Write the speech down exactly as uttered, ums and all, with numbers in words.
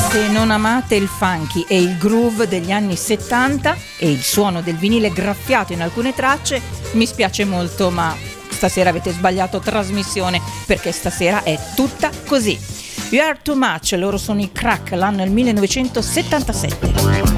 Se non amate il funky e il groove degli anni settanta e il suono del vinile graffiato in alcune tracce, mi spiace molto, ma stasera avete sbagliato trasmissione, perché stasera è tutta così. You Are Too Much, loro sono i Crack, l'anno è il millenovecentosettantasette.